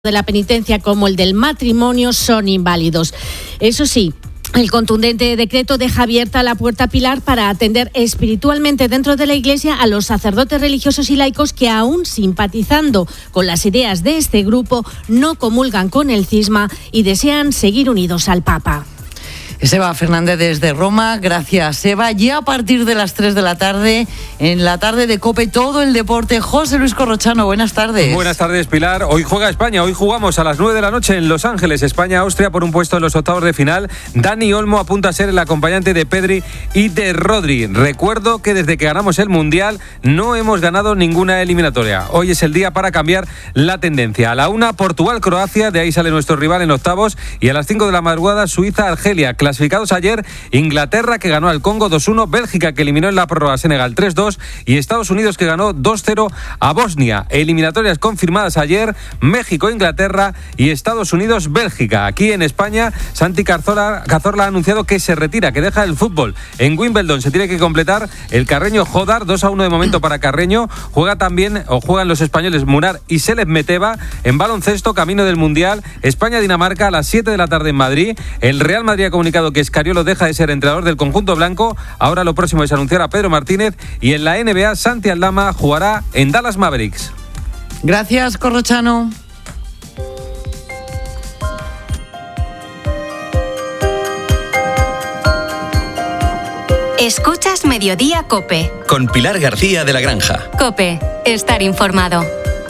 de la penitencia como el del matrimonio son inválidos. Eso sí, el contundente decreto deja abierta la puerta Pilar para atender espiritualmente dentro de la Iglesia a los sacerdotes religiosos y laicos que, aún simpatizando con las ideas de este grupo, no comulgan con el cisma y desean seguir unidos al Papa. Seba Fernández desde Roma, gracias Seba. Ya a partir de las 3 de la tarde, en la tarde de COPE, todo el deporte. José Luis Corrochano, buenas tardes. Buenas tardes, Pilar. Hoy juega España, hoy jugamos a las 9 de la noche en Los Ángeles, España-Austria por un puesto en los octavos de final. Dani Olmo apunta a ser el acompañante de Pedri y de Rodri. Recuerdo que desde que ganamos el Mundial no hemos ganado ninguna eliminatoria. Hoy es el día para cambiar la tendencia. A la 1, Portugal-Croacia, de ahí sale nuestro rival en octavos, y a las 5 de la madrugada, Suiza-Argelia. Clasificados ayer, Inglaterra, que ganó al Congo 2-1, Bélgica, que eliminó en la prórroga a Senegal 3-2, y Estados Unidos, que ganó 2-0 a Bosnia. Eliminatorias confirmadas ayer, México-Inglaterra y Estados Unidos-Bélgica. Aquí en España, Santi Cazorla ha anunciado que se retira, que deja el fútbol. En Wimbledon se tiene que completar el Carreño Jodar, 2-1 de momento para Carreño. Juegan los españoles Munar y Selef Meteva. En baloncesto, camino del Mundial, España-Dinamarca a las 7 de la tarde en Madrid. El Real Madrid ha comunicado que Escariolo deja de ser entrenador del conjunto blanco. Ahora lo próximo es anunciar a Pedro Martínez. Y en la NBA, Santi Aldama jugará en Dallas Mavericks. Gracias, Corrochano. Escuchas Mediodía COPE. Con Pilar García de la Granja. COPE, estar informado.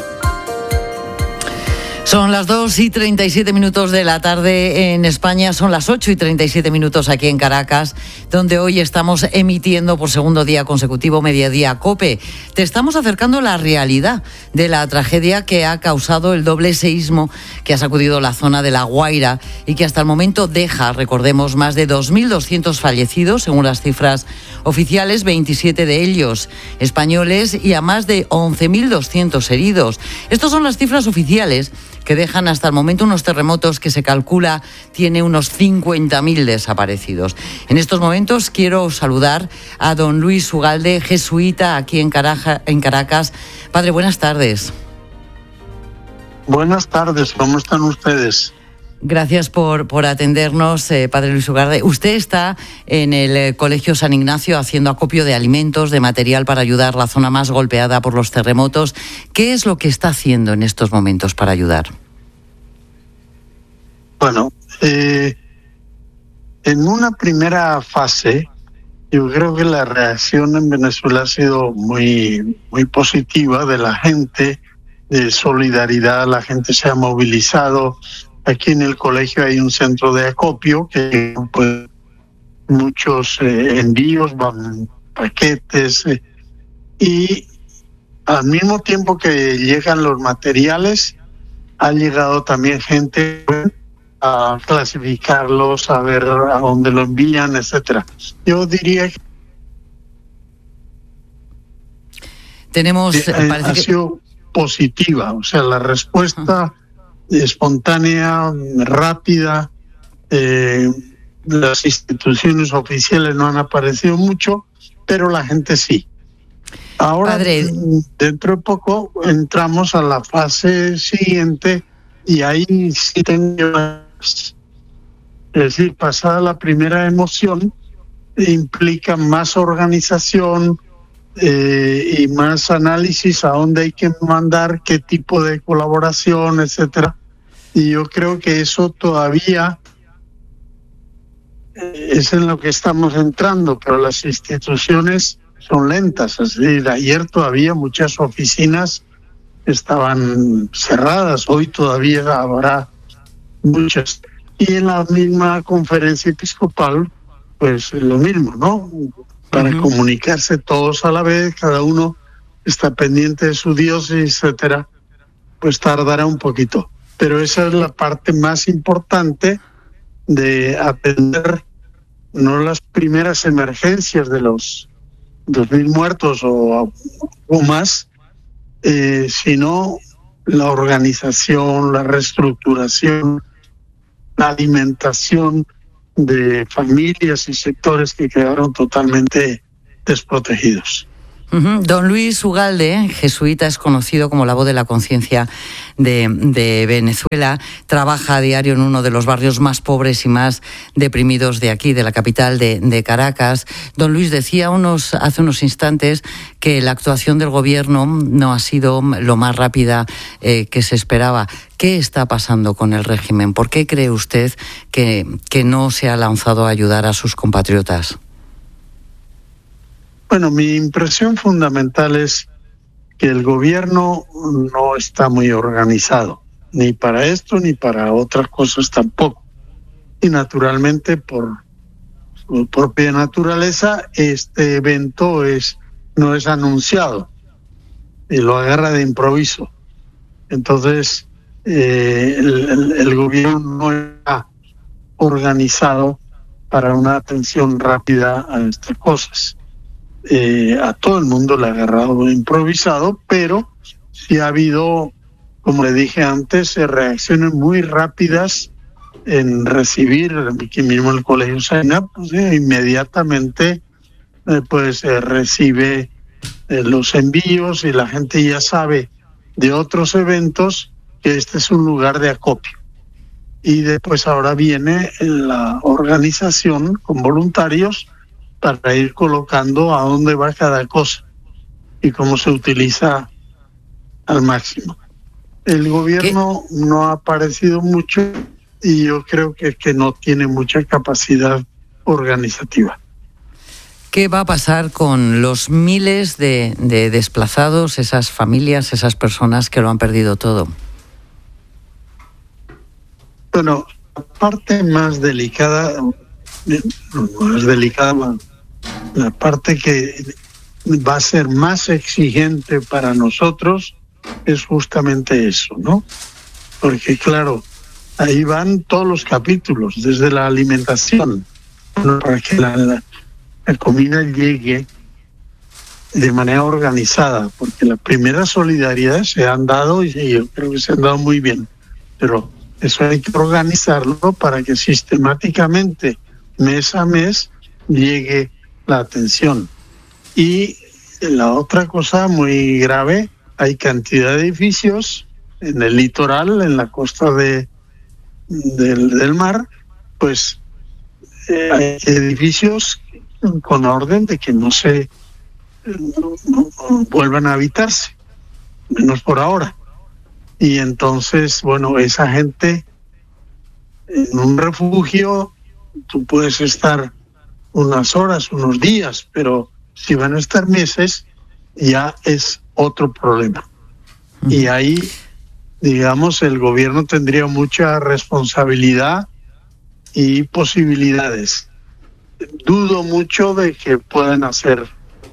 Son las 2:37 de la tarde en España, son las 8:37 aquí en Caracas, donde hoy estamos emitiendo por segundo día consecutivo Mediodía COPE. Te estamos acercando a la realidad de la tragedia que ha causado el doble seísmo que ha sacudido la zona de La Guaira y que hasta el momento deja, recordemos, más de 2.200 fallecidos, según las cifras oficiales, 27 de ellos españoles, y a más de 11.200 heridos. Estas son las cifras oficiales, que dejan hasta el momento unos terremotos que se calcula tiene unos 50.000 desaparecidos. En estos momentos quiero saludar a don Luis Ugalde, jesuita aquí en Caracas. Padre, buenas tardes. Buenas tardes, ¿cómo están ustedes? Gracias por atendernos, padre Luis Ugalde. Usted está en el Colegio San Ignacio haciendo acopio de alimentos, de material para ayudar a la zona más golpeada por los terremotos. ¿Qué es lo que está haciendo en estos momentos para ayudar? Bueno, en una primera fase, yo creo que la reacción en Venezuela ha sido muy positiva de la gente, de solidaridad. La gente se ha movilizado. Aquí en el colegio hay un centro de acopio que pues muchos envíos, van paquetes y al mismo tiempo que llegan los materiales, ha llegado también gente a clasificarlos, a ver a dónde lo envían, etcétera. Yo diría que ha sido positiva, o sea, la respuesta espontánea, rápida. Las instituciones oficiales no han aparecido mucho, pero la gente sí. Ahora, padre, dentro de poco entramos a la fase siguiente y ahí sí tengo, es decir, pasada la primera emoción, implica más organización y más análisis a dónde hay que mandar, qué tipo de colaboración, etcétera. Y yo creo que eso todavía es en lo que estamos entrando, pero las instituciones son lentas. Es decir, ayer todavía muchas oficinas estaban cerradas, hoy todavía habrá muchas. Y en la misma conferencia episcopal, pues lo mismo, ¿no? Para comunicarse todos a la vez, cada uno está pendiente de su diócesis, etcétera, pues tardará un poquito. Pero esa es la parte más importante de atender no las primeras emergencias de los 2.000 muertos o más, sino la organización, la reestructuración, la alimentación de familias y sectores que quedaron totalmente desprotegidos. Don Luis Ugalde, jesuita, es conocido como la voz de la conciencia de Venezuela. Trabaja a diario en uno de los barrios más pobres y más deprimidos de aquí, de la capital de Caracas. Don Luis decía hace unos instantes que la actuación del gobierno no ha sido lo más rápida que se esperaba. ¿Qué está pasando con el régimen? ¿Por qué cree usted que no se ha lanzado a ayudar a sus compatriotas? Bueno, mi impresión fundamental es que el gobierno no está muy organizado, ni para esto ni para otras cosas tampoco. Y naturalmente, por su propia naturaleza, este evento no es anunciado y lo agarra de improviso. Entonces, el gobierno no está organizado para una atención rápida a estas cosas. A todo el mundo le ha agarrado improvisado, pero sí ha habido, como le dije antes, reacciones muy rápidas en recibir, aquí mismo el Colegio Zainab, inmediatamente recibe los envíos y la gente ya sabe de otros eventos que este es un lugar de acopio. Y después ahora viene la organización con voluntarios para ir colocando a dónde va cada cosa y cómo se utiliza al máximo. El gobierno no ha aparecido mucho y yo creo que no tiene mucha capacidad organizativa. ¿Qué va a pasar con los miles de desplazados, esas familias, esas personas que lo han perdido todo? Bueno, la parte más delicada, la parte que va a ser más exigente para nosotros es justamente eso, ¿no? Porque claro, ahí van todos los capítulos, desde la alimentación, para que la comida llegue de manera organizada, porque las primeras solidaridades se han dado y yo creo que se han dado muy bien, pero eso hay que organizarlo para que sistemáticamente, mes a mes, llegue la atención. Y la otra cosa muy grave, hay cantidad de edificios en el litoral, en la costa del mar, pues hay edificios con orden de que no vuelvan a habitarse, menos por ahora. Y entonces, bueno, esa gente en un refugio, tú puedes estar unas horas, unos días, pero si van a estar meses, ya es otro problema. Y ahí, digamos, el gobierno tendría mucha responsabilidad y posibilidades. Dudo mucho de que puedan hacer.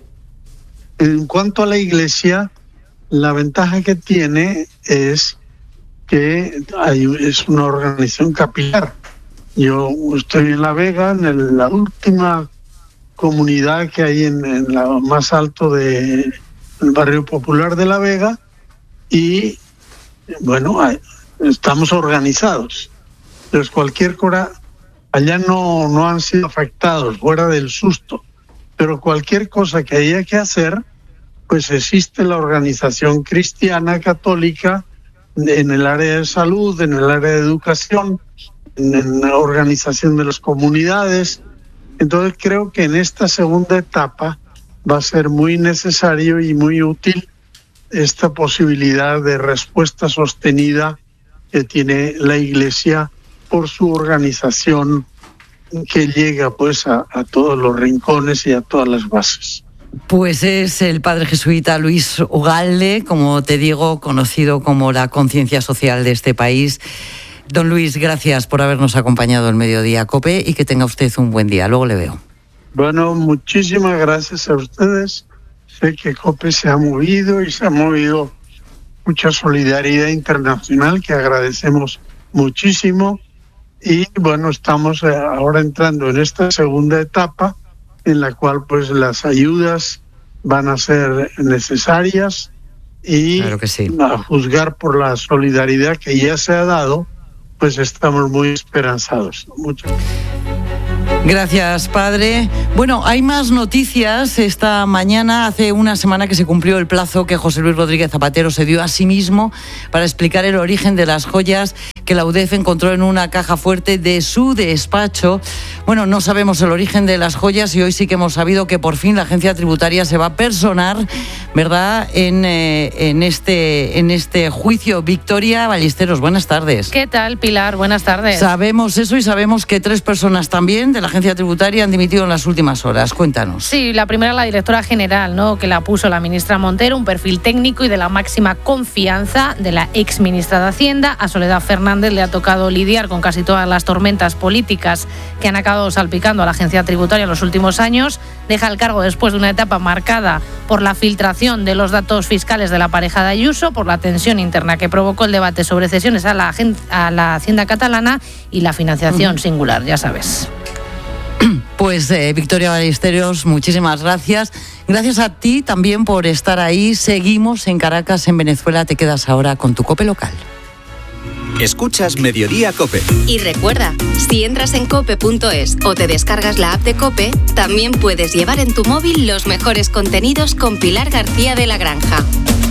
En cuanto a la iglesia, la ventaja que tiene es que es una organización capilar. Yo estoy en La Vega, en la última comunidad que hay en la más alto del barrio popular de La Vega, y bueno, estamos organizados. Entonces cualquier cosa, allá no han sido afectados, fuera del susto, pero cualquier cosa que haya que hacer, pues existe la organización cristiana católica en el área de salud, en el área de educación, en la organización de las comunidades. Entonces creo que en esta segunda etapa va a ser muy necesario y muy útil esta posibilidad de respuesta sostenida que tiene la Iglesia por su organización, que llega pues a todos los rincones y a todas las bases. Pues es el padre jesuita Luis Ugalde, como te digo, conocido como la conciencia social de este país. Don Luis, gracias por habernos acompañado en Mediodía COPE y que tenga usted un buen día. Luego le veo. Bueno, muchísimas gracias a ustedes. Sé que COPE se ha movido y se ha movido mucha solidaridad internacional que agradecemos muchísimo. Y bueno, estamos ahora entrando en esta segunda etapa en la cual pues las ayudas van a ser necesarias y claro que sí. A juzgar por la solidaridad que ya se ha dado, pues estamos muy esperanzados. Muchas gracias. Gracias, padre. Bueno, hay más noticias. Esta mañana, hace una semana que se cumplió el plazo que José Luis Rodríguez Zapatero se dio a sí mismo para explicar el origen de las joyas que la UDEF encontró en una caja fuerte de su despacho. Bueno, no sabemos el origen de las joyas y hoy sí que hemos sabido que por fin la agencia tributaria se va a personar, ¿verdad?, en este juicio. Victoria Ballesteros, buenas tardes. ¿Qué tal, Pilar? Buenas tardes. Sabemos eso y sabemos que 3 personas también de la agencia tributaria han dimitido en las últimas horas. Cuéntanos. Sí, la primera, la directora general, ¿no?, que la puso la ministra Montero, un perfil técnico y de la máxima confianza de la exministra de Hacienda. A Soledad Fernández le ha tocado lidiar con casi todas las tormentas políticas que han acabado salpicando a la agencia tributaria en los últimos años. Deja el cargo después de una etapa marcada por la filtración de los datos fiscales de la pareja de Ayuso, por la tensión interna que provocó el debate sobre cesiones a la Hacienda catalana y la financiación singular, ya sabes. Pues Victoria Ballesteros, muchísimas gracias. Gracias a ti también por estar ahí. Seguimos en Caracas, en Venezuela. Te quedas ahora con tu COPE local. Escuchas Mediodía COPE. Y recuerda, si entras en cope.es o te descargas la app de COPE, también puedes llevar en tu móvil los mejores contenidos con Pilar García de la Granja.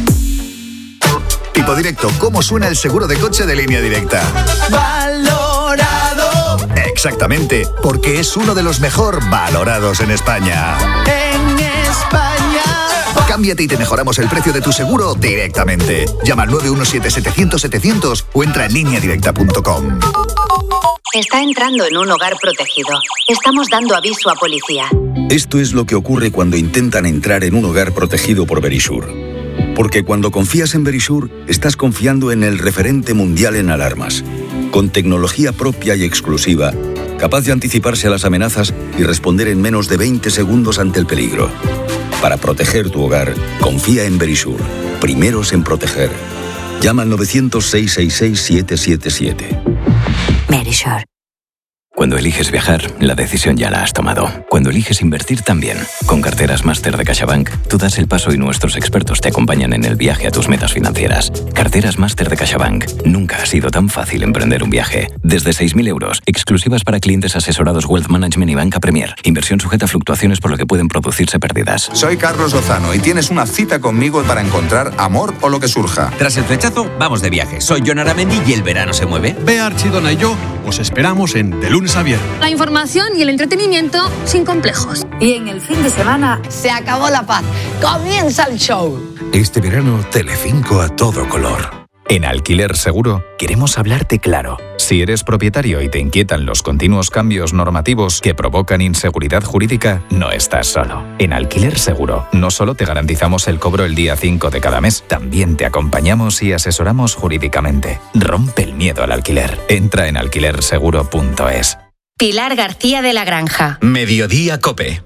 Tipo Directo, ¿cómo suena el seguro de coche de Línea Directa? ¡Valorado! Exactamente, porque es uno de los mejor valorados en España. ¡En España! Cámbiate y te mejoramos el precio de tu seguro directamente. Llama al 917-700-700 o entra en lineadirecta.com. Está entrando en un hogar protegido. Estamos dando aviso a policía. Esto es lo que ocurre cuando intentan entrar en un hogar protegido por Verisure. Porque cuando confías en Verisure, estás confiando en el referente mundial en alarmas. Con tecnología propia y exclusiva, capaz de anticiparse a las amenazas y responder en menos de 20 segundos ante el peligro. Para proteger tu hogar, confía en Verisure. Primeros en proteger. Llama al 900-666-777. Verisure. Cuando eliges viajar, la decisión ya la has tomado. Cuando eliges invertir también. Con Carteras Máster de CaixaBank, tú das el paso y nuestros expertos te acompañan en el viaje a tus metas financieras. Carteras Máster de CaixaBank. Nunca ha sido tan fácil emprender un viaje. Desde 6.000 euros, exclusivas para clientes asesorados Wealth Management y Banca Premier. Inversión sujeta a fluctuaciones por lo que pueden producirse pérdidas. Soy Carlos Lozano y tienes una cita conmigo para encontrar amor o lo que surja. Tras el flechazo, vamos de viaje. Soy Jon Aramendi y el verano se mueve. Bea Archidona y yo os esperamos en De Lunes a Viernes. La información y el entretenimiento sin complejos. Y en el fin de semana se acabó la paz. Comienza el show. Este verano, Telecinco a todo color. En Alquiler Seguro queremos hablarte claro. Si eres propietario y te inquietan los continuos cambios normativos que provocan inseguridad jurídica, no estás solo. En Alquiler Seguro no solo te garantizamos el cobro el día 5 de cada mes, también te acompañamos y asesoramos jurídicamente. Rompe el miedo al alquiler. Entra en alquilerseguro.es. Pilar García de la Granja. Mediodía COPE.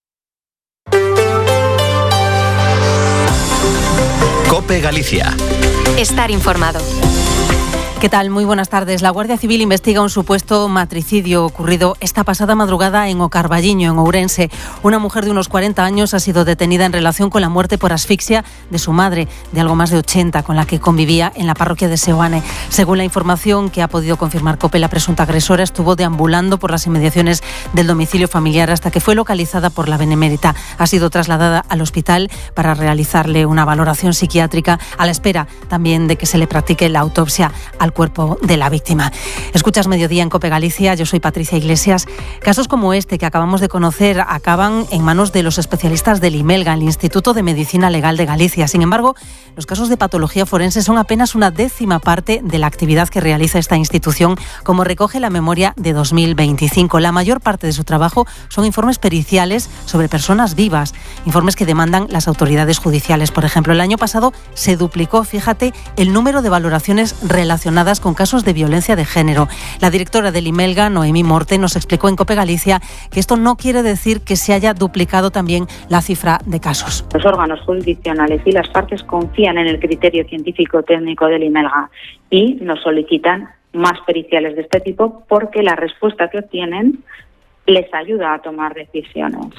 COPE Galicia. Estar informado. ¿Qué tal? Muy buenas tardes. La Guardia Civil investiga un supuesto matricidio ocurrido esta pasada madrugada en Ocarballiño, en Ourense. Una mujer de unos 40 años ha sido detenida en relación con la muerte por asfixia de su madre, de algo más de 80, con la que convivía en la parroquia de Seoane. Según la información que ha podido confirmar COPE, la presunta agresora estuvo deambulando por las inmediaciones del domicilio familiar hasta que fue localizada por la Benemérita. Ha sido trasladada al hospital para realizarle una valoración psiquiátrica, a la espera también de que se le practique la autopsia al cuerpo de la víctima. Escuchas Mediodía en COPE Galicia, yo soy Patricia Iglesias. Casos como este que acabamos de conocer acaban en manos de los especialistas del IMELGA, el Instituto de Medicina Legal de Galicia. Sin embargo, los casos de patología forense son apenas una décima parte de la actividad que realiza esta institución, como recoge la memoria de 2025. La mayor parte de su trabajo son informes periciales sobre personas vivas, informes que demandan las autoridades judiciales. Por ejemplo, el año pasado se duplicó, fíjate, el número de valoraciones relacionadas con casos de violencia de género. La directora del IMELGA, Noemí Morte, nos explicó en COPE Galicia que esto no quiere decir que se haya duplicado también la cifra de casos. Los órganos jurisdiccionales y las partes confían en el criterio científico-técnico del IMELGA y nos solicitan más periciales de este tipo porque la respuesta que obtienen les ayuda a tomar decisiones.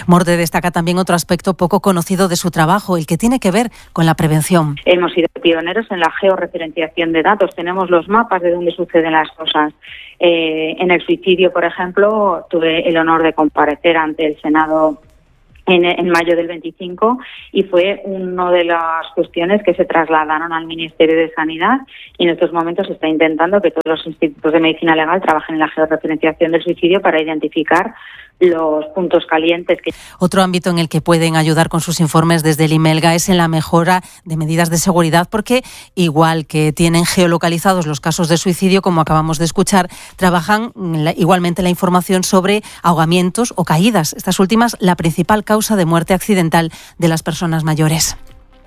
Morde destaca también otro aspecto poco conocido de su trabajo, el que tiene que ver con la prevención. Hemos sido pioneros en la georreferenciación de datos. Tenemos los mapas de dónde suceden las cosas. En el suicidio, por ejemplo, tuve el honor de comparecer ante el Senado en mayo del 25 y fue una de las cuestiones que se trasladaron al Ministerio de Sanidad, y en estos momentos se está intentando que todos los institutos de medicina legal trabajen en la georreferenciación del suicidio para identificar los puntos calientes. Otro ámbito en el que pueden ayudar con sus informes desde el IMELGA es en la mejora de medidas de seguridad, porque igual que tienen geolocalizados los casos de suicidio, como acabamos de escuchar, trabajan igualmente la información sobre ahogamientos o caídas. Estas últimas, la principal causa de muerte accidental de las personas mayores.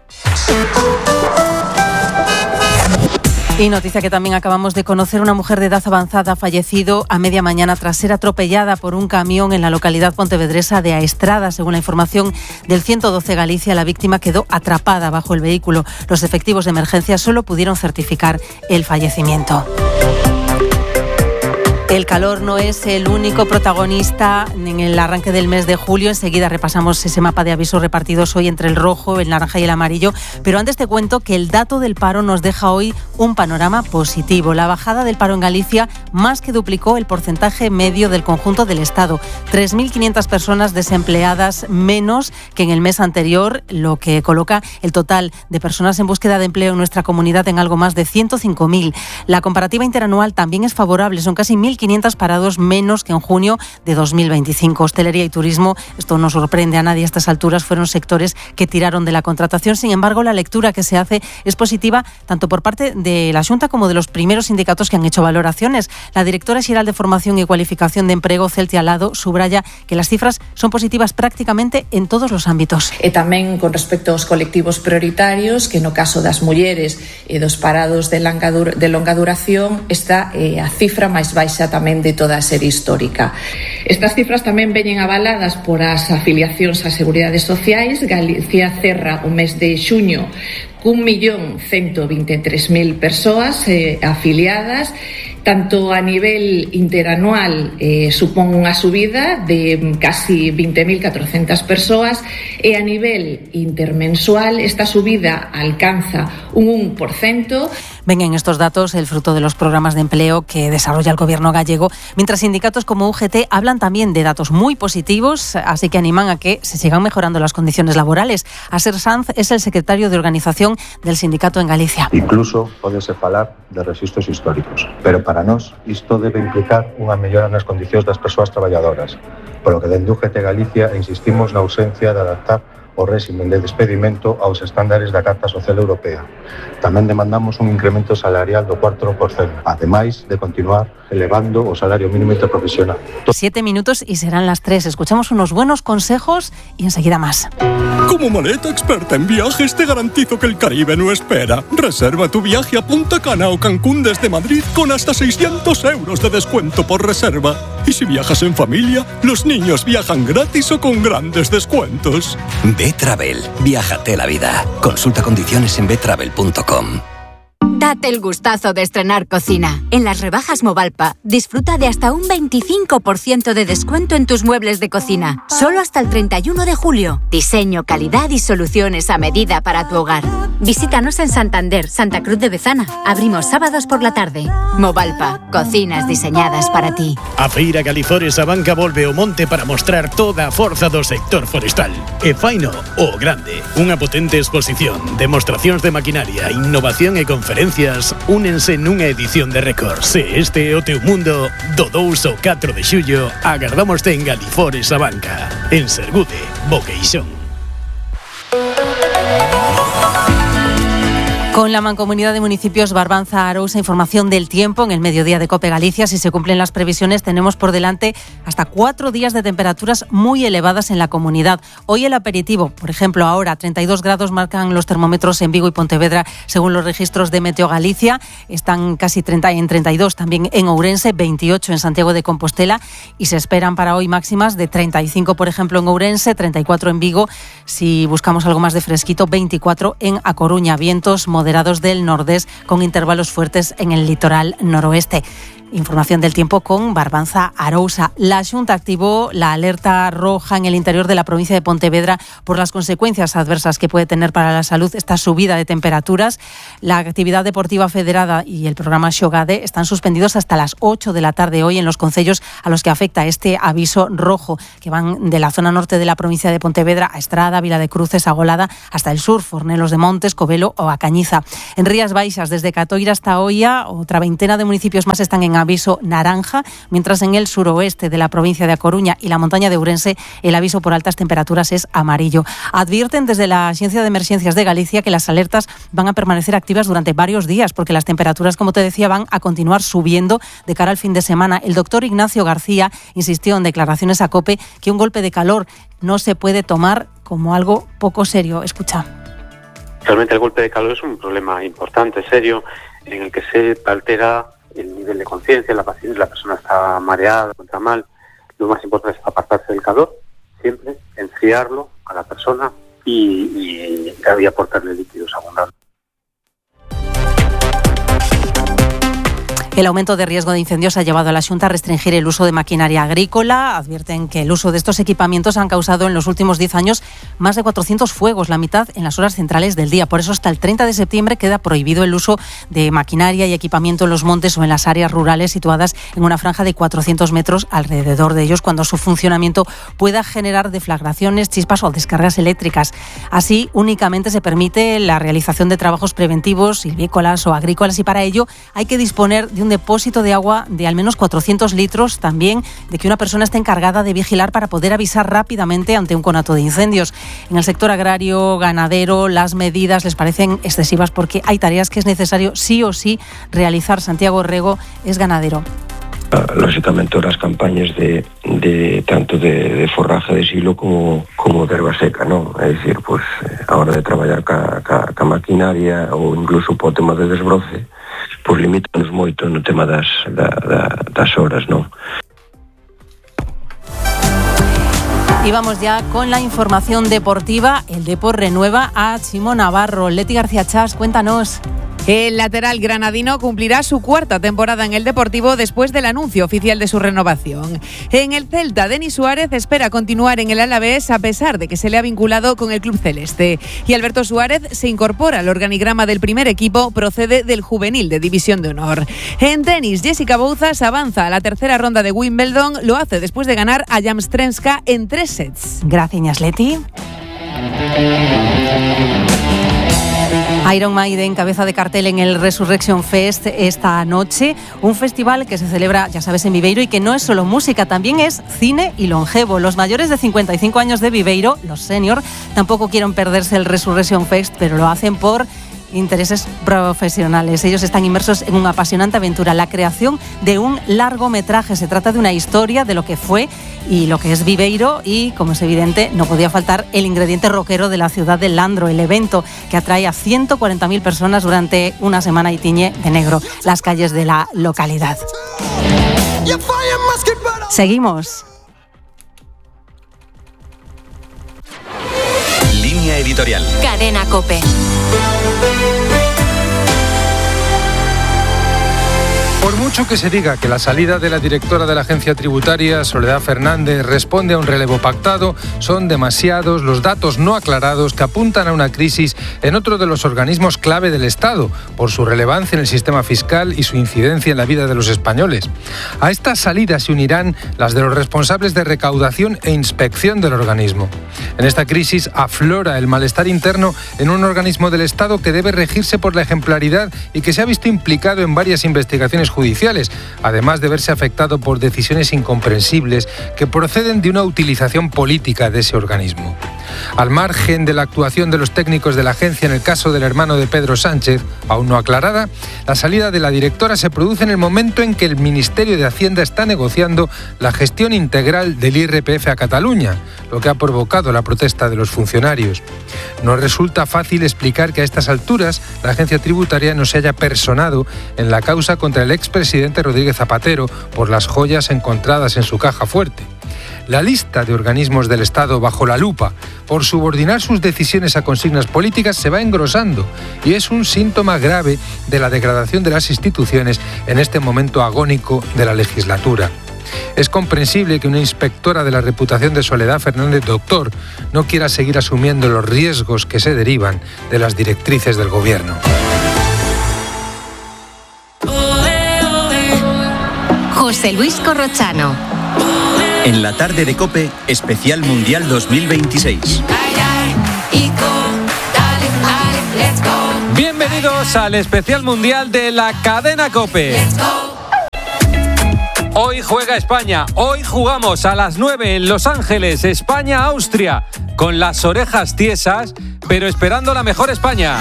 Y noticia que también acabamos de conocer: una mujer de edad avanzada ha fallecido a media mañana tras ser atropellada por un camión en la localidad pontevedresa de Aestrada. Según la información del 112 Galicia, la víctima quedó atrapada bajo el vehículo. Los efectivos de emergencia solo pudieron certificar el fallecimiento. El calor no es el único protagonista en el arranque del mes de julio. Enseguida repasamos ese mapa de avisos repartidos hoy entre el rojo, el naranja y el amarillo. Pero antes te cuento que el dato del paro nos deja hoy un panorama positivo. La bajada del paro en Galicia más que duplicó el porcentaje medio del conjunto del Estado. 3.500 personas desempleadas menos que en el mes anterior, lo que coloca el total de personas en búsqueda de empleo en nuestra comunidad en algo más de 105.000. La comparativa interanual también es favorable. Son casi 1.500 parados menos que en junio de 2025. Hostelería y turismo, esto no sorprende a nadie a estas alturas, fueron sectores que tiraron de la contratación. Sin embargo, la lectura que se hace es positiva tanto por parte de la Xunta como de los primeros sindicatos que han hecho valoraciones. La directora xeral de Formación y Cualificación de Emprego, Celtia Alado, subraya que las cifras son positivas prácticamente en todos los ámbitos. E tamén con respecto aos colectivos prioritarios, que no caso das mulleres e dos parados de longa duración está a cifra máis baixa tamén de toda a serie histórica. Estas cifras tamén veñen avaladas por as afiliacións ás seguridades sociais. Galicia cerra o mes de xuño cun 1.123.000 persoas afiliadas. Tanto a nivel interanual supón unha subida de casi 20.400 persoas, e a nivel intermensual esta subida alcanza un 1%. Ven en estos datos el fruto de los programas de empleo que desarrolla el gobierno gallego, mientras sindicatos como UGT hablan también de datos muy positivos, así que animan a que se sigan mejorando las condiciones laborales. Aser Sanz es el secretario de organización del sindicato en Galicia. Incluso podese falar de registros históricos, pero para nós isto debe implicar unha mellora nas condicións das persoas traballadoras, polo que dende UGT Galicia insistimos na ausencia de adaptar o réximen de despedimento aos estándares da Carta Social Europea. Tamén demandamos un incremento salarial do 4%, ademais de continuar elevando o salario mínimo interprofesional. 7 minutos y serán las 3. Escuchamos unos buenos consejos y enseguida más. Como maleta experta en viajes te garantizo que el Caribe no espera. Reserva tu viaje a Punta Cana o Cancún desde Madrid con hasta 600 euros de descuento por reserva. Y si viajas en familia, los niños viajan gratis o con grandes descuentos. Betravel. Viájate la vida. Consulta condiciones en betravel.com. Date el gustazo de estrenar cocina. En las rebajas Movalpa, disfruta de hasta un 25% de descuento en tus muebles de cocina. Solo hasta el 31 de julio. Diseño, calidad y soluciones a medida para tu hogar. Visítanos en Santander, Santa Cruz de Bezana. Abrimos sábados por la tarde. Movalpa, cocinas diseñadas para ti. A Feira Galizores a Banca volve o monte para mostrar toda a forza do sector forestal. E faino o grande. Unha potente exposición, demostracións de maquinaria, innovación e conferencias únense nunha edición de récord. Se este é o teu mundo, do 2 ao 4 de xullo, agardámoste en Galizores a Banca, en Sergude, Boqueixón. Con la Mancomunidad de Municipios Barbanza-Arousa, información del tiempo en el mediodía de COPE Galicia. Si se cumplen las previsiones, tenemos por delante hasta 4 días de temperaturas muy elevadas en la comunidad. Hoy el aperitivo, por ejemplo, ahora 32 grados marcan los termómetros en Vigo y Pontevedra, según los registros de Meteo Galicia. Están casi 32 también en Ourense, 28 en Santiago de Compostela, y se esperan para hoy máximas de 35, por ejemplo, en Ourense, 34 en Vigo. Si buscamos algo más de fresquito, 24 en A Coruña. Vientos moderados del nordés con intervalos fuertes en el litoral noroeste. Información del tiempo con Barbanza Arousa. La Xunta activó la alerta roja en el interior de la provincia de Pontevedra por las consecuencias adversas que puede tener para la salud esta subida de temperaturas. La actividad deportiva federada y el programa Xogade están suspendidos hasta las 8 de la tarde hoy en los concellos a los que afecta este aviso rojo, que van de la zona norte de la provincia de Pontevedra a Estrada, Vila de Cruces, Agolada, hasta el sur, Fornelos de Montes, Covelo o a Cañiza. En Rías Baixas, desde Catoira hasta Oia, otra veintena de municipios más están en aviso naranja, mientras en el suroeste de la provincia de A Coruña y la montaña de Ourense el aviso por altas temperaturas es amarillo. Advierten desde la Axencia de Emergencias de Galicia que las alertas van a permanecer activas durante varios días porque las temperaturas, como te decía, van a continuar subiendo de cara al fin de semana. El doctor Ignacio García insistió en declaraciones a COPE que un golpe de calor no se puede tomar como algo poco serio. Escucha. Realmente el golpe de calor es un problema importante, serio, en el que se altera el nivel de conciencia, la persona está mareada, encuentra mal. Lo más importante es apartarse del calor, siempre, enfriarlo a la persona y aportarle líquidos abundantes. El aumento de riesgo de incendios ha llevado a la Xunta a restringir el uso de maquinaria agrícola. Advierten que el uso de estos equipamientos han causado en los últimos 10 años más de 400 fuegos, la mitad en las horas centrales del día. Por eso hasta el 30 de septiembre queda prohibido el uso de maquinaria y equipamiento en los montes o en las áreas rurales situadas en una franja de 400 metros alrededor de ellos, cuando su funcionamiento pueda generar deflagraciones, chispas o descargas eléctricas. Así, únicamente se permite la realización de trabajos preventivos, silvícolas o agrícolas, y para ello hay que disponer de un depósito de agua de al menos 400 litros, también de que una persona esté encargada de vigilar para poder avisar rápidamente ante un conato de incendios. En el sector agrario, ganadero, las medidas les parecen excesivas porque hay tareas que es necesario sí o sí realizar. Santiago Rego es ganadero. Lógicamente las campañas de tanto de forraje de silo como de erva seca, ¿no? É dicir, pues a hora de traballar ca maquinaria ou incluso po tema de desbroce, pues limítanos moito no tema das horas, ¿no? Y vamos ya con la información deportiva. El Depor renueva a Chimo Navarro. Leti García Chas, cuéntanos. El lateral granadino cumplirá su cuarta temporada en el Deportivo después del anuncio oficial de su renovación. En el Celta, Denis Suárez espera continuar en el Alavés a pesar de que se le ha vinculado con el club celeste. Y Alberto Suárez se incorpora al organigrama del primer equipo, procede del juvenil de División de Honor. En tenis, Jessica Bouzas avanza a la tercera ronda de Wimbledon, lo hace después de ganar a Jamstrenska en 3 sets. Gracias, Leti. Iron Maiden, cabeza de cartel en el Resurrection Fest esta noche, un festival que se celebra, ya sabes, en Viveiro y que no es solo música, también es cine y longevo. Los mayores de 55 años de Viveiro, los senior, tampoco quieren perderse el Resurrection Fest, pero lo hacen por intereses profesionales. Ellos están inmersos en una apasionante aventura, la creación de un largometraje. Se trata de una historia de lo que fue y lo que es Viveiro y, como es evidente, no podía faltar el ingrediente rockero de la ciudad de Landro, el evento que atrae a 140.000 personas durante una semana y tiñe de negro las calles de la localidad. Seguimos. Línea editorial. Cadena COPE. Por mucho que se diga que la salida de la directora de la agencia tributaria, Soledad Fernández, responde a un relevo pactado, son demasiados los datos no aclarados que apuntan a una crisis en otro de los organismos clave del Estado, por su relevancia en el sistema fiscal y su incidencia en la vida de los españoles. A esta salida se unirán las de los responsables de recaudación e inspección del organismo. En esta crisis aflora el malestar interno en un organismo del Estado que debe regirse por la ejemplaridad y que se ha visto implicado en varias investigaciones judiciales, además de verse afectado por decisiones incomprensibles que proceden de una utilización política de ese organismo. Al margen de la actuación de los técnicos de la agencia en el caso del hermano de Pedro Sánchez, aún no aclarada, la salida de la directora se produce en el momento en que el Ministerio de Hacienda está negociando la gestión integral del IRPF a Cataluña, lo que ha provocado la protesta de los funcionarios. No resulta fácil explicar que a estas alturas la agencia tributaria no se haya personado en la causa contra el expresidente Rodríguez Zapatero por las joyas encontradas en su caja fuerte. La lista de organismos del Estado bajo la lupa por subordinar sus decisiones a consignas políticas se va engrosando y es un síntoma grave de la degradación de las instituciones en este momento agónico de la legislatura. Es comprensible que una inspectora de la reputación de Soledad Fernández Doctor no quiera seguir asumiendo los riesgos que se derivan de las directrices del gobierno. José Luis Corrochano. En la tarde de COPE, especial Mundial 2026. Bienvenidos al especial Mundial de la cadena COPE. Hoy juega España, hoy jugamos a las 9 en Los Ángeles, España-Austria, con las orejas tiesas, pero esperando la mejor España.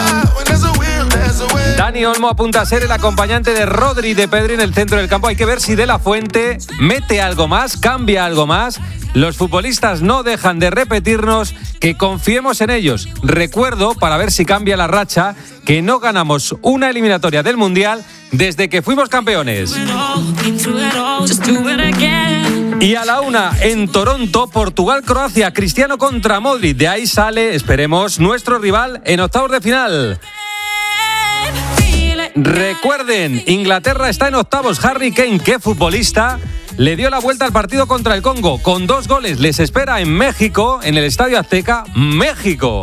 Dani Olmo apunta a ser el acompañante de Rodri y de Pedri en el centro del campo. Hay que ver si De La Fuente mete algo más, cambia algo más. Los futbolistas no dejan de repetirnos que confiemos en ellos. Recuerdo, para ver si cambia la racha, que no ganamos una eliminatoria del Mundial desde que fuimos campeones. Y a la 1 en Toronto, Portugal-Croacia, Cristiano contra Modric. De ahí sale, esperemos, nuestro rival en octavos de final. Recuerden, Inglaterra está en octavos. Harry Kane, qué futbolista, le dio la vuelta al partido contra el Congo con 2 goles. Les espera en México, en el Estadio Azteca, México.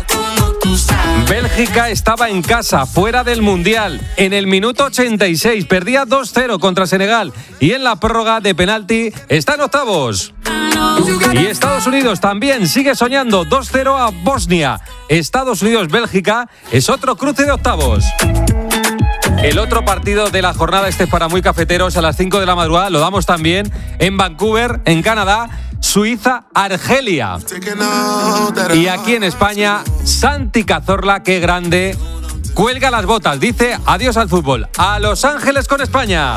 Bélgica estaba en casa, fuera del Mundial. En el minuto 86 perdía 2-0 contra Senegal y en la prórroga de penalti está en octavos. Y Estados Unidos también sigue soñando, 2-0 a Bosnia. Estados Unidos-Bélgica es otro cruce de octavos. El otro partido de la jornada, este es para muy cafeteros, a las 5 de la madrugada, lo damos también en Vancouver, en Canadá, Suiza-Argelia. Y aquí en España, Santi Cazorla, qué grande, cuelga las botas, dice adiós al fútbol. A Los Ángeles con España.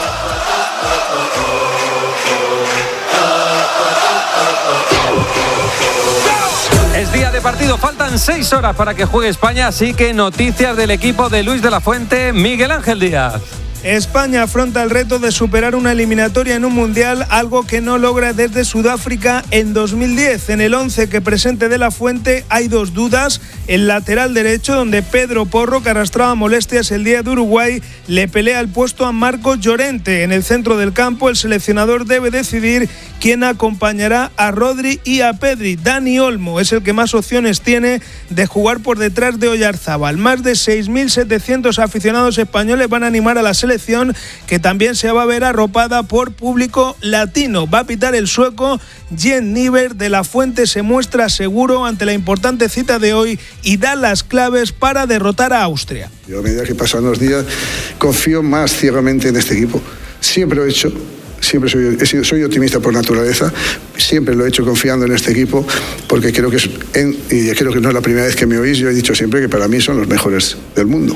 Es día de partido, faltan 6 horas para que juegue España, así que noticias del equipo de Luis de la Fuente, Miguel Ángel Díaz. España afronta el reto de superar una eliminatoria en un mundial, algo que no logra desde Sudáfrica en 2010. En el 11 que presente De La Fuente hay 2 dudas. El lateral derecho, donde Pedro Porro, que arrastraba molestias el día de Uruguay, le pelea el puesto a Marcos Llorente. En el centro del campo, el seleccionador debe decidir quién acompañará a Rodri y a Pedri. Dani Olmo es el que más opciones tiene de jugar por detrás de Oyarzábal. Más de 6.700 aficionados españoles van a animar a la selección, que también se va a ver arropada por público latino. Va a pitar el sueco Jen Niver. De La Fuente se muestra seguro ante la importante cita de hoy y da las claves para derrotar a Austria. Yo, a medida que pasan los días, confío más ciegamente en este equipo. Siempre lo he hecho. Siempre soy optimista por naturaleza, siempre lo he hecho confiando en este equipo, porque creo que y creo que no es la primera vez que me oís. Yo he dicho siempre que para mí son los mejores del mundo.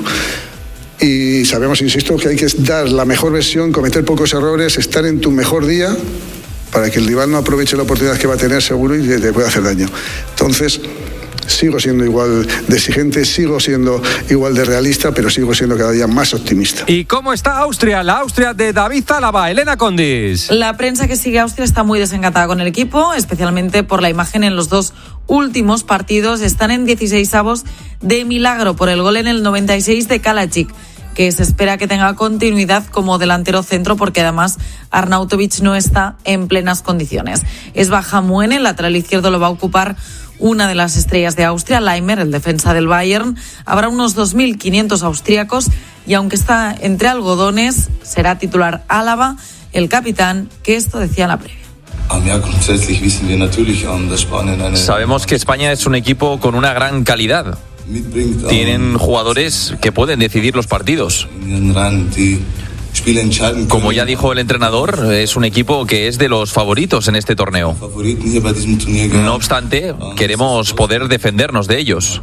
Y sabemos, insisto, que hay que dar la mejor versión, cometer pocos errores, estar en tu mejor día para que el rival no aproveche la oportunidad que va a tener seguro y te pueda hacer daño. Entonces, sigo siendo igual de exigente, sigo siendo igual de realista, pero sigo siendo cada día más optimista. ¿Y cómo está Austria? La Austria de David Zálava, Elena Condis. La prensa que sigue a Austria está muy desencantada con el equipo, especialmente por la imagen en los 2 últimos partidos. Están en 16avos de milagro por el gol en el 96 de Kalajic, que se espera que tenga continuidad como delantero centro, porque además Arnautovic no está en plenas condiciones. Es baja Muene, el lateral izquierdo lo va a ocupar una de las estrellas de Austria, Laimer, el defensa del Bayern. Habrá unos 2.500 austríacos y aunque está entre algodones, será titular Álava, el capitán, que esto decía en la previa. Sabemos que España es un equipo con una gran calidad. Tienen jugadores que pueden decidir los partidos. Como ya dijo el entrenador, es un equipo que es de los favoritos en este torneo. No obstante, queremos poder defendernos de ellos.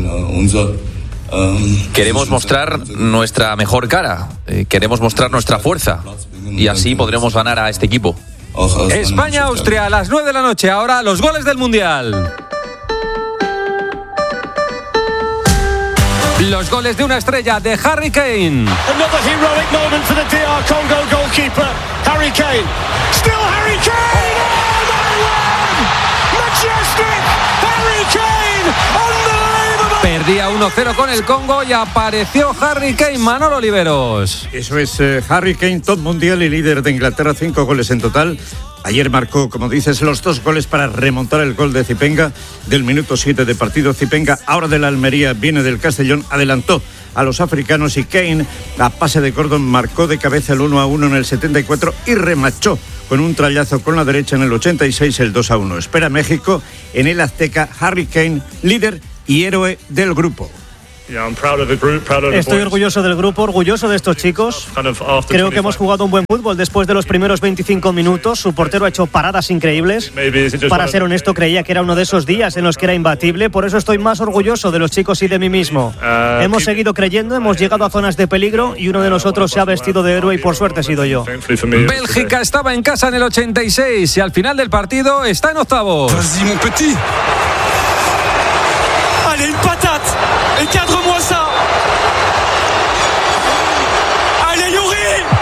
Queremos mostrar nuestra mejor cara, queremos mostrar nuestra fuerza y así podremos ganar a este equipo. España-Austria a las 9 de la noche. Ahora los goles del Mundial. Los goles de una estrella, de Harry Kane. Another heroic moment for the DR Congo goalkeeper, Harry Kane. Still Harry Kane! 1-0 con el Congo y apareció Harry Kane. Manolo Oliveros. Eso es, Harry Kane, top mundial y líder de Inglaterra, 5 goles en total. Ayer marcó, como dices, los 2 goles para remontar el gol de Zipenga del minuto 7 de partido. Zipenga, ahora de la Almería, viene del Castellón, adelantó a los africanos y Kane, a pase de Gordon, marcó de cabeza el 1-1 en el 74 y remachó con un trayazo con la derecha en el 86 el 2-1. Espera México en el Azteca. Harry Kane, líder y héroe del grupo. Estoy orgulloso del grupo, orgulloso de estos chicos. Creo que hemos jugado un buen fútbol después de los primeros 25 minutos. Su portero ha hecho paradas increíbles. Para ser honesto, creía que era uno de esos días en los que era imbatible. Por eso estoy más orgulloso de los chicos y de mí mismo. Hemos seguido creyendo, hemos llegado a zonas de peligro y uno de nosotros se ha vestido de héroe y por suerte he sido yo. Bélgica estaba en casa en el 86 y al final del partido está en octavos. Allez, une patate. Encadre-moi ça. Allez, Yuri.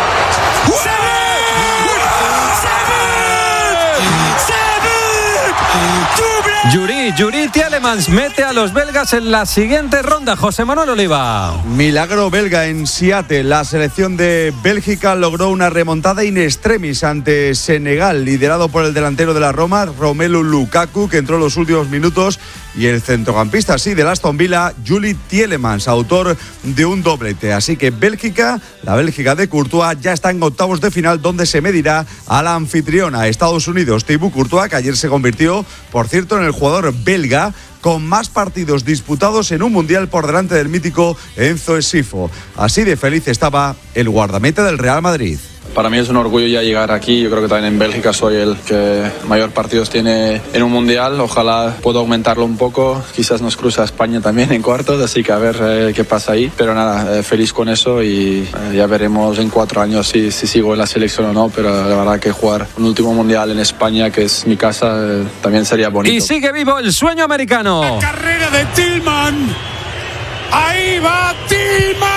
Yuri Tielemans mete a los belgas en la siguiente ronda. José Manuel Oliva. Milagro belga en Seattle. La selección de Bélgica logró una remontada in extremis ante Senegal, liderado por el delantero de la Roma, Romelu Lukaku, que entró en los últimos minutos, y el centrocampista, del Aston Villa, Yuri Tielemans, autor de un doblete. Así que Bélgica, la Bélgica de Courtois, ya está en octavos de final, donde se medirá a la anfitriona, Estados Unidos. Thibaut Courtois, que ayer se convirtió, por cierto, en el jugador belga con más partidos disputados en un mundial por delante del mítico Enzo Scifo. Así de feliz estaba el guardameta del Real Madrid. Para mí es un orgullo ya llegar aquí. Yo creo que también en Bélgica soy el que mayor partidos tiene en un mundial. Ojalá pueda aumentarlo un poco. Quizás nos cruza España también en cuartos, así que a ver qué pasa ahí. Pero nada, feliz con eso y ya veremos en 4 años si sigo en la selección o no. Pero la verdad que jugar un último mundial en España, que es mi casa, también sería bonito. Y sigue vivo el sueño americano. La carrera de Tillman. Ahí va Tillman.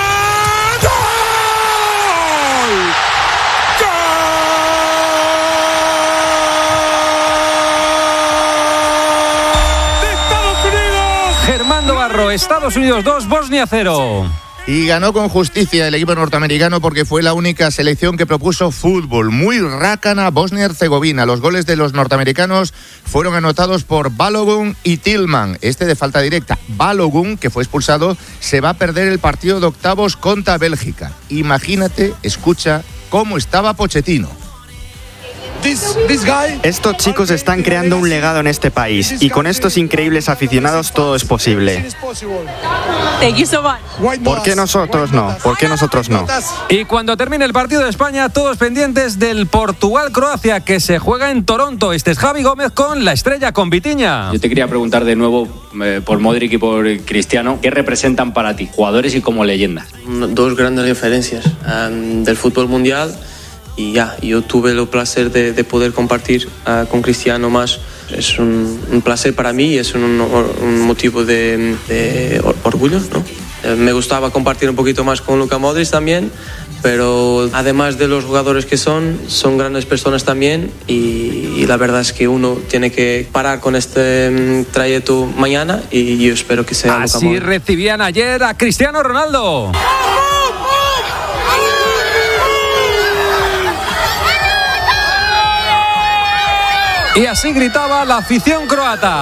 Estados Unidos 2, Bosnia 0. Y ganó con justicia el equipo norteamericano porque fue la única selección que propuso fútbol. Muy rácana Bosnia-Herzegovina. Los goles de los norteamericanos fueron anotados por Balogun y Tillman. Este de falta directa. Balogun, que fue expulsado, se va a perder el partido de octavos contra Bélgica. Imagínate, escucha cómo estaba Pochettino. Estos chicos están creando un legado en este país y con estos increíbles aficionados todo es posible. ¿Por qué nosotros no? ¿Por qué nosotros no? Y cuando termine el partido de España, todos pendientes del Portugal-Croacia, que se juega en Toronto. Este es Javi Gómez con la estrella, con Vitinha. Yo te quería preguntar de nuevo por Modric y por Cristiano, ¿qué representan para ti, jugadores y como leyendas? Dos grandes referencias del fútbol mundial. Y yo tuve el placer de poder compartir con Cristiano más. Es un placer para mí y es un motivo de orgullo, ¿no? Me gustaba compartir un poquito más con Luka Modric también, pero además de los jugadores que son grandes personas también y la verdad es que uno tiene que parar con este trayecto mañana y yo espero que sea Luka Modric. Así recibían ayer a Cristiano Ronaldo. Y así gritaba la afición croata.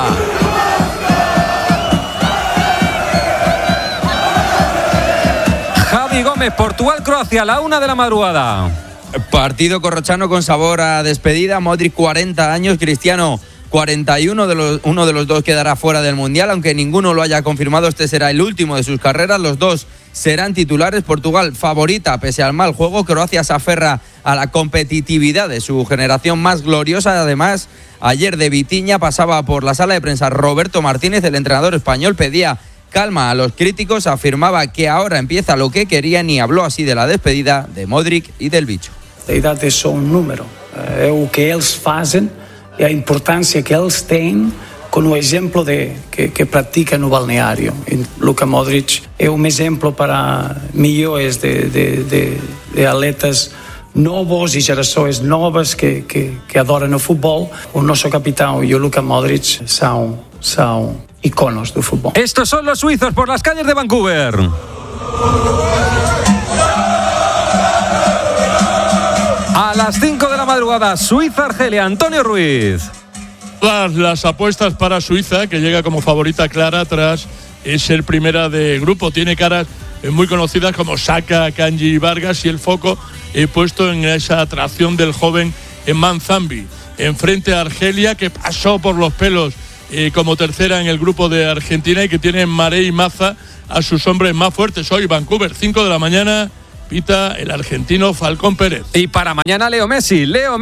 Javi Gómez, Portugal-Croacia, a la 1 de la madrugada. Partido corrochano con sabor a despedida. Modric 40 años, Cristiano 41, uno de los dos quedará fuera del Mundial, aunque ninguno lo haya confirmado. Este será el último de sus carreras. Los dos serán titulares. Portugal favorita pese al mal juego. Croacia se aferra a la competitividad de su generación más gloriosa. Además, ayer de Vitinha pasaba por la sala de prensa Roberto Martínez, el entrenador español, pedía calma a los críticos, afirmaba que ahora empieza lo que querían y habló así de la despedida de Modric y del bicho. A idade é só número, é o que eles fazem e a importância que eles têm com o exemplo que pratica no balneário. Luka Modric é um exemplo para milhões de atletas novos e gerações novas que adoram o futebol. O nosso capitão e o Luka Modric são iconos del fútbol. Estos son los suizos por las calles de Vancouver. A las 5 de la madrugada, Suiza-Argelia, Antonio Ruiz. Las apuestas para Suiza, que llega como favorita clara tras ser primera de grupo. Tiene caras muy conocidas como Saka, Kanji y Vargas, y el foco puesto en esa atracción del joven Manzambi. Enfrente a Argelia, que pasó por los pelos como tercera en el grupo de Argentina y que tiene Maré y Maza a sus hombres más fuertes. Hoy Vancouver, 5 de la mañana, pita el argentino Falcón Pérez. Y para mañana Leo Messi,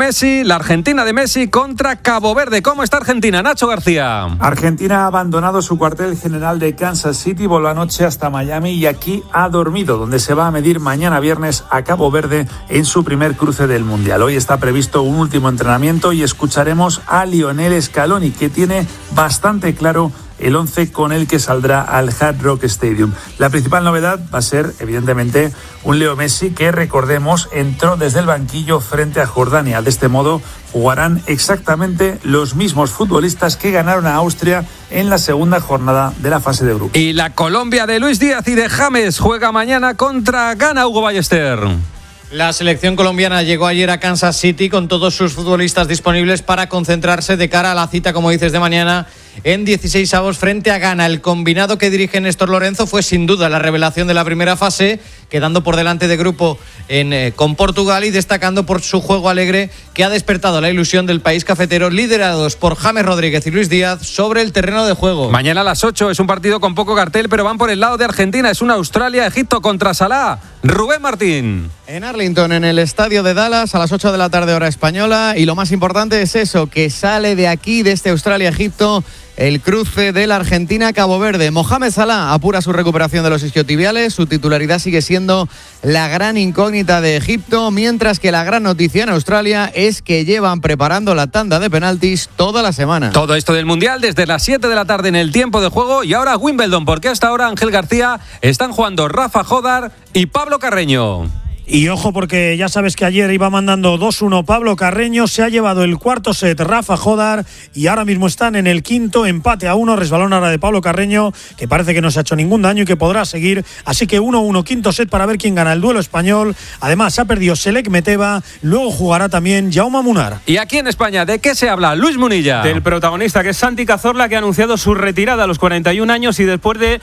la Argentina de Messi contra Cabo Verde. ¿Cómo está Argentina, Nacho García? Argentina ha abandonado su cuartel general de Kansas City, voló anoche hasta Miami y aquí ha dormido, donde se va a medir mañana viernes a Cabo Verde en su primer cruce del Mundial. Hoy está previsto un último entrenamiento y escucharemos a Lionel Scaloni, que tiene bastante claro el 11 con el que saldrá al Hard Rock Stadium. La principal novedad va a ser, evidentemente, un Leo Messi que, recordemos, entró desde el banquillo frente a Jordania. De este modo, jugarán exactamente los mismos futbolistas que ganaron a Austria en la segunda jornada de la fase de grupos. Y la Colombia de Luis Díaz y de James juega mañana contra Ghana, Hugo Ballester. La selección colombiana llegó ayer a Kansas City con todos sus futbolistas disponibles para concentrarse de cara a la cita, como dices, de mañana en 16avos frente a Ghana. El combinado que dirige Néstor Lorenzo fue sin duda la revelación de la primera fase, quedando por delante de grupo con Portugal y destacando por su juego alegre que ha despertado la ilusión del país cafetero, liderados por James Rodríguez y Luis Díaz sobre el terreno de juego. Mañana a las 8 es un partido con poco cartel, pero van por el lado de Argentina. Es una Australia-Egipto contra Salah. Rubén Martín. En Arlington, en el estadio de Dallas, a las 8 de la tarde hora española. Y lo más importante es eso, que sale de aquí, de este Australia-Egipto, el cruce de la Argentina-Cabo Verde. Mohamed Salah apura su recuperación de los isquiotibiales. Su titularidad sigue siendo la gran incógnita de Egipto, mientras que la gran noticia en Australia es que llevan preparando la tanda de penaltis toda la semana. Todo esto del Mundial desde las 7 de la tarde en el tiempo de juego. Y ahora Wimbledon, porque hasta ahora, Ángel García, están jugando Rafa Jodar y Pablo Carreño. Y ojo, porque ya sabes que ayer iba mandando 2-1 Pablo Carreño, se ha llevado el cuarto set Rafa Jodar y ahora mismo están en el quinto, empate a 1, resbalón ahora de Pablo Carreño, que parece que no se ha hecho ningún daño y que podrá seguir, así que 1-1, quinto set para ver quién gana el duelo español. Además ha perdido Selek Meteva, luego jugará también Jaume Munar. Y aquí en España, ¿de qué se habla? Luis Munilla. Del protagonista, que es Santi Cazorla, que ha anunciado su retirada a los 41 años y después de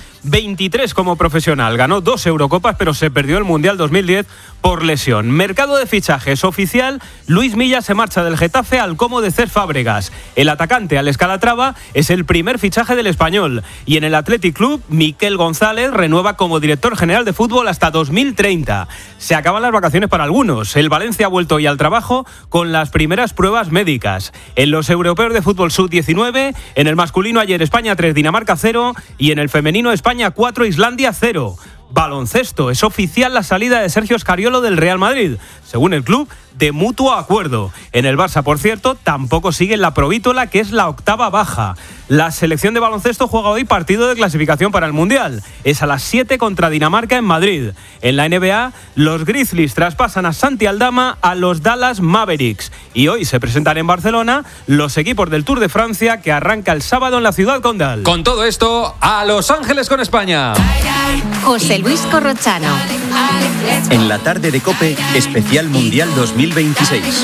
23 como profesional. Ganó 2 Eurocopas, pero se perdió el Mundial 2010 por lesión. Mercado de fichajes oficial. Luis Milla se marcha del Getafe al Como de Cesc Fábregas. El atacante Alex Calatrava es el primer fichaje del español. Y en el Athletic Club, Miquel González renueva como director general de fútbol hasta 2030. Se acaban las vacaciones para algunos. El Valencia ha vuelto hoy al trabajo con las primeras pruebas médicas. En los europeos de fútbol sub-19, en el masculino ayer España 3, Dinamarca 0 y en el femenino España 4, Islandia 0. Baloncesto, es oficial la salida de Sergio Scariolo del Real Madrid, según el club, de mutuo acuerdo. En el Barça, por cierto, tampoco sigue la provítola, que es la octava baja. La selección de baloncesto juega hoy partido de clasificación para el Mundial. Es a las 7 contra Dinamarca en Madrid. En la NBA, los Grizzlies traspasan a Santi Aldama a los Dallas Mavericks. Y hoy se presentan en Barcelona los equipos del Tour de Francia, que arranca el sábado en la ciudad condal. Con todo esto, a Los Ángeles con España. José Luis Corrochano. En la tarde de COPE, especial Mundial 2026.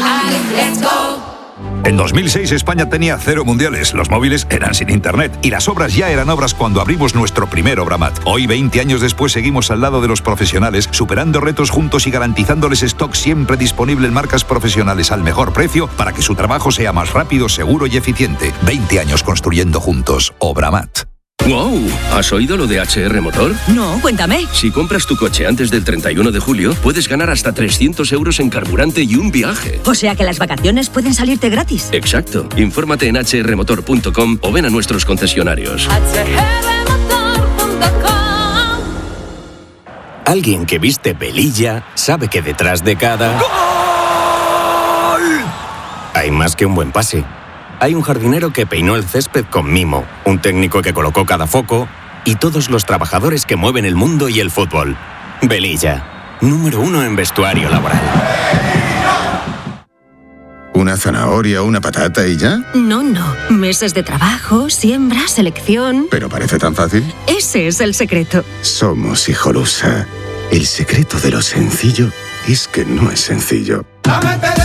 En 2006 España tenía 0 mundiales, los móviles eran sin internet y las obras ya eran obras cuando abrimos nuestro primer Obramat. Hoy, 20 años después, seguimos al lado de los profesionales, superando retos juntos y garantizándoles stock siempre disponible en marcas profesionales al mejor precio para que su trabajo sea más rápido, seguro y eficiente. 20 años construyendo juntos. Obramat. ¡Wow! ¿Has oído lo de HR Motor? No, cuéntame. Si compras tu coche antes del 31 de julio, puedes ganar hasta 300 euros en carburante y un viaje. O sea que las vacaciones pueden salirte gratis. Exacto. Infórmate en hrmotor.com o ven a nuestros concesionarios. Alguien que viste Velilla sabe que detrás de cada... ¡Gol! Hay más que un buen pase. Hay un jardinero que peinó el césped con mimo, un técnico que colocó cada foco y todos los trabajadores que mueven el mundo y el fútbol. Velilla, número 1 en vestuario laboral. ¿Una zanahoria o una patata y ya? No, meses de trabajo, siembra, selección. Pero parece tan fácil. Ese es el secreto. Somos Hijolusa. El secreto de lo sencillo es que no es sencillo.